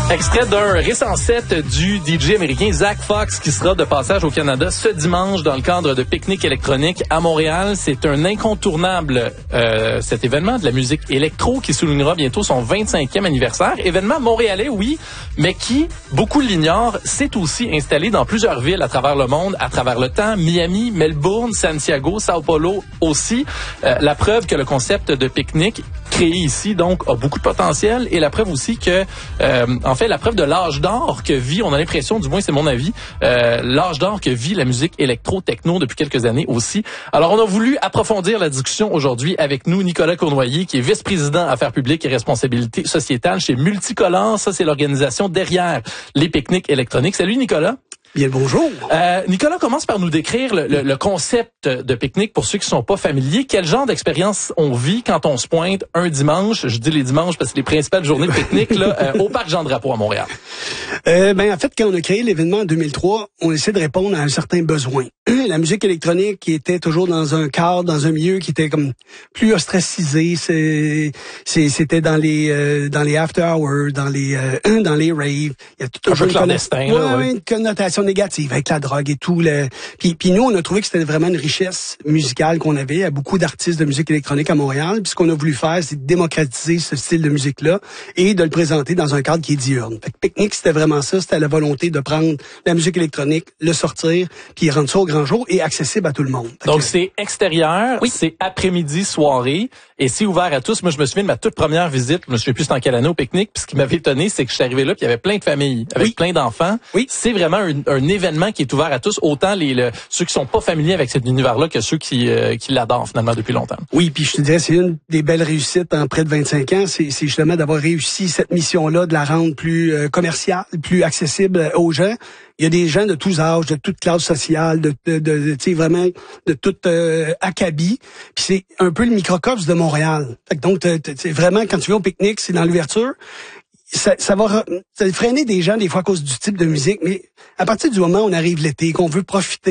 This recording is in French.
Extrait d'un récent set du DJ américain Zach Fox qui sera de passage au Canada ce dimanche dans le cadre de Pique-Nique électronique à Montréal. C'est un incontournable, cet événement de la musique électro qui soulignera bientôt son 25e anniversaire. Événement montréalais, oui, mais qui, beaucoup l'ignorent, s'est aussi installé dans plusieurs villes à travers le monde, à travers le temps. Miami, Melbourne, Santiago, Sao Paulo aussi. La preuve que le concept de pique-nique créé ici, donc, a beaucoup de potentiel et la preuve aussi que, en fait, la preuve de l'âge d'or que vit, on a l'impression, du moins c'est mon avis, l'âge d'or que vit la musique électro-techno depuis quelques années aussi. Alors, on a voulu approfondir la discussion aujourd'hui avec nous, Nicolas Cournoyer, qui est vice-président Affaires publiques et responsabilité sociétale chez Multicolore. Ça, c'est l'organisation derrière les pique-niques électroniques. Salut, Nicolas. Bien le bonjour. Nicolas, commence par nous décrire le concept de pique-nique pour ceux qui sont pas familiers. Quel genre d'expérience on vit quand on se pointe un dimanche, je dis les dimanches parce que c'est les principales journées de pique-nique là, au Parc Jean-Drapeau à Montréal? En fait, quand on a créé l'événement en 2003, on essaie de répondre à un certain besoin. La musique électronique qui était toujours dans un cadre, dans un milieu qui était comme plus ostracisé, c'était dans les after hours, dans les raves. Il y a tout un peu clandestin, une connotation négative avec la drogue et tout. Puis nous, on a trouvé que c'était vraiment une richesse musicale qu'on avait. Il y a beaucoup d'artistes de musique électronique à Montréal. Puis ce qu'on a voulu faire, c'est de démocratiser ce style de musique-là et de le présenter dans un cadre qui est diurne. Fait que Pique-Nique, c'était vraiment ça. C'était la volonté de prendre la musique électronique, le sortir, puis rendre ça au grand jour et accessible à tout le monde. Donc, c'est extérieur, oui. C'est après-midi, soirée, et c'est ouvert à tous. Moi, je me souviens de ma toute première visite, je me souviens plus c'était en quelle année au Pique-Nique, puis ce qui m'avait étonné, c'est que je suis arrivé là, puis il y avait plein de familles, avec plein d'enfants. Oui. C'est vraiment un événement qui est ouvert à tous, autant ceux qui sont pas familiers avec cet univers-là que ceux qui l'adorent finalement depuis longtemps. Oui, puis je te dirais, c'est une des belles réussites en près de 25 ans, c'est justement d'avoir réussi cette mission-là, de la rendre plus commerciale, plus accessible aux gens. Il y a des gens de tous âges, de toute classe sociale, tu sais, vraiment de toute acabit. Puis c'est un peu le microcosme de Montréal. Fait que donc, c'est vraiment, quand tu viens au Pique-Nique, c'est dans l'ouverture. Ça va freiner des gens des fois à cause du type de musique, mais à partir du moment où on arrive l'été, qu'on veut profiter